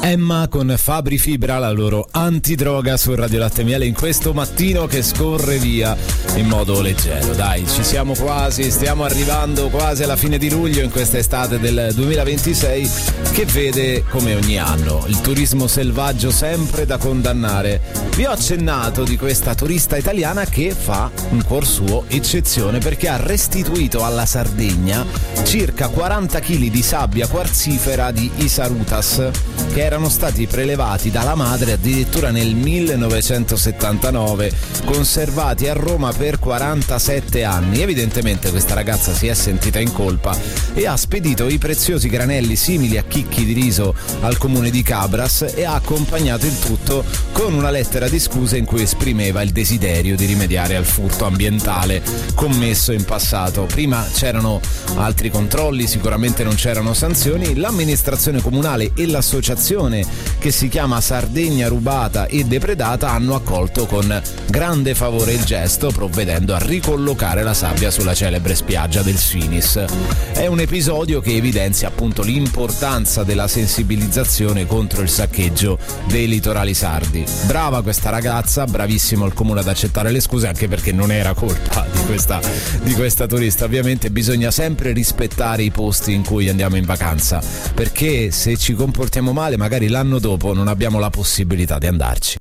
Emma con Fabri Fibra, la loro antidroga su Radio Latte Miele in questo mattino che scorre via in modo leggero. Dai, ci siamo quasi, stiamo arrivando quasi alla fine di luglio in questa estate del 2026 che vede, come ogni anno, il turismo selvaggio sempre da condannare. Vi ho accennato di questa turista italiana che fa in cuor suo eccezione perché ha restituito alla Sardegna circa 40 kg di sabbia quarzifera di Isarutas che erano stati prelevati dalla madre addirittura nel 1979, conservati a Roma per 47 anni. Evidentemente questa ragazza si è sentita in colpa e ha spedito i preziosi granelli simili a chicchi di riso al comune di Cabras e ha accompagnato il tutto con una lettera di scuse in cui esprimeva il desiderio di rimediare al furto ambientale commesso in passato. Prima c'erano altri controlli, sicuramente non c'erano sanzioni. L'amministrazione comunale e l'associazione che si chiama Sardegna Rubata e Depredata hanno accolto con grande favore il gesto, provvedendo a ricollocare la sabbia sulla celebre spiaggia del Finis. È un episodio che evidenzia appunto l'importanza della sensibilizzazione contro il saccheggio dei litorali sardi. Brava questa ragazza, bravissimo il comune ad accettare le scuse, anche perché non era colpa di questa turista. Ovviamente bisogna sempre rispettare i posti in cui andiamo in vacanza, perché se ci comportiamo male magari l'anno dopo non abbiamo la possibilità di andarci.